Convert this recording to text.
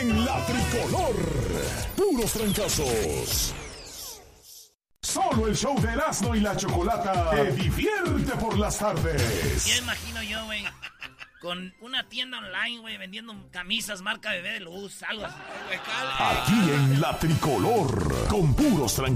en La Tricolor. Puros trancazos. Solo el show de Erasmo y la Chocolata te divierte por las tardes. Ya imagino yo, güey, con una tienda online, güey, vendiendo camisas marca Bebé de Luz, algo así. Aquí en La Tricolor, con puros trancazos.